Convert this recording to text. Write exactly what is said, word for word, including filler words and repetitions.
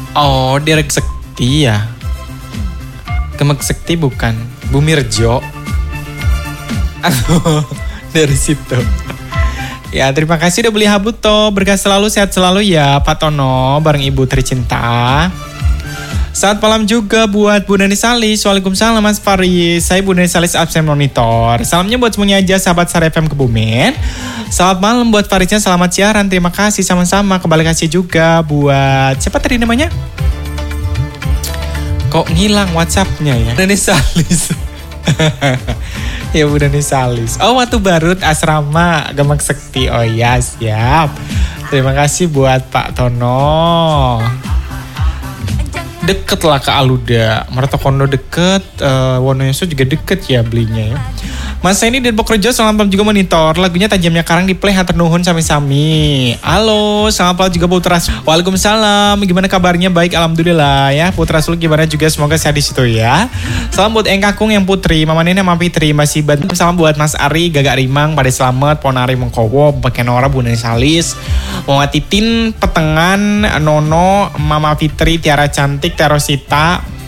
Oh, Derek Sekti ya. Gemek Sekti bukan. Bumi Rejo. Aduh, dari situ. Ya, terima kasih udah beli Habuto. Berkah selalu, sehat selalu ya Pak Tono bareng Ibu tercinta. Saat malam juga buat Bu Dani Salis. Waalaikumsalam Mas Faris. Saya Bu Dani Salis absen monitor. Salamnya buat semuanya aja sahabat Sar F M Kebumen. Selamat malam buat Farisnya, selamat siaran. Terima kasih sama-sama. Kembali kasih juga buat siapa tadi namanya? Kok ngilang WhatsApp-nya ya? Dani Salis. Ya Bu Dani Salis. Oh, Watu Barut Asrama Gemek Sekti. Oh ya, siap. Terima kasih buat Pak Tono. Deket lah ke Aluda. Martokondo deket. Uh, Wonoyoso juga deket ya belinya ya. Mas ini Depok Rejo, selamat malam juga monitor. Lagunya Tajamnya Karang di play, hatur nuhun sami-sami. Halo, selamat malam juga Putra. Waalaikumsalam. Gimana kabarnya? Baik, alhamdulillah ya. Putra Sul gimana juga, semoga sehat di situ ya. Salam buat Eng Kakung yang Putri, Mama Nina, Mama Fitri, masih bantu. Salam buat Mas Ari, Gagak Rimang, Pada Slamet, Ponari Mengkowo, Bakenora, Bunda Salis, Mama Titin, Petengan, Nono, Mama Fitri, Tiara Cantik, Terosita,